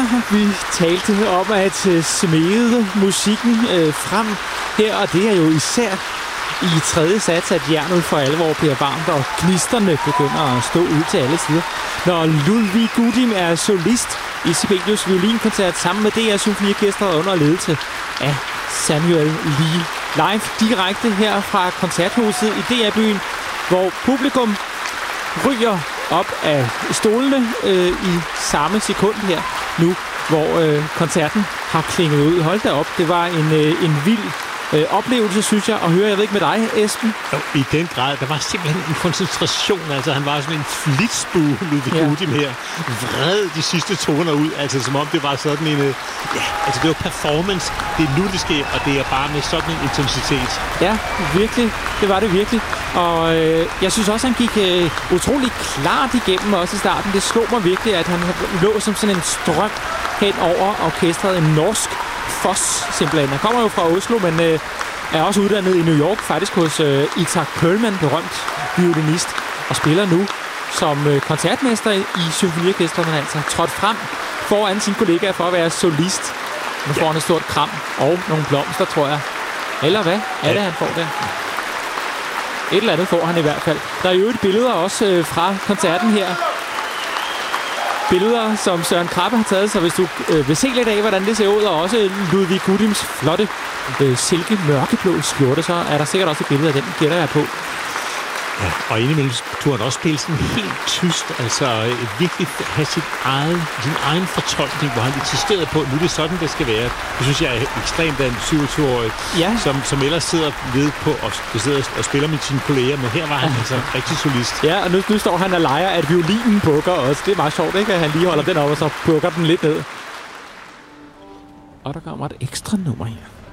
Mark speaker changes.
Speaker 1: Vi talte om at smede musikken frem her, og det er jo især i tredje sats, at jernet for alvor bliver varmt, og gnisterne begynder at stå ud til alle sider. Når Ludvig Gudim er solist i Sibelius violinkoncert sammen med DR Symfoniorkestret under ledelse af Samuel Lee. Live direkte her fra koncerthuset i DR-byen, hvor publikum ryger op af stolene i samme sekund her nu, hvor koncerten har klinget ud. Hold da op, det var en vild oplevelse, synes jeg, at høre. Jeg ved ikke med dig, Esben?
Speaker 2: Jo, i den grad. Der var simpelthen en koncentration. Altså, han var sådan en flitsbue, Ludvig Gudim her. Vred de sidste toner ud. Altså, som om det var sådan en... altså, det var performance. Det er nu, det sker, og det er bare med sådan en intensitet.
Speaker 1: Ja, virkelig. Det var det virkelig. Og jeg synes også, han gik utrolig klart igennem også i starten. Det slog mig virkelig, at han lå som sådan en strøm hen over orkestret. En norsk Foss, simpelthen. Han kommer jo fra Oslo, men er også uddannet i New York, faktisk hos Itzhak Perlman, berømt violinist, og spiller nu som koncertmester i symfoniorkestret, men altså trådt frem foran sine kollegaer for at være solist. Nu får han et stort kram og nogle blomster, tror jeg. Eller hvad er det, han får der? Et eller andet får han i hvert fald. Der er jo et billeder også fra koncerten her. Billeder, som Søren Krabbe har taget, så hvis du vil se lidt af, hvordan det ser ud, og også Ludvig Gudims flotte silke mørkeblå skjorte, så er der sikkert også et billede af den, gætter jeg på.
Speaker 2: Ja, og indimellem turde han også spille sådan helt tyst, altså virkelig have sin egen fortolkning, hvor han insisterede på, at nu er det sådan, det skal være. Det synes jeg er ekstremt af en 27-årig, som ellers sidder ved på og spiller med sine kolleger, men her var han altså rigtig solist.
Speaker 1: Ja, og nu står han og leger, at violinen bukker også. Det er meget sjovt, ikke? At han lige holder den op, og så bukker den lidt ned. Og der kommer et ekstra nummer her.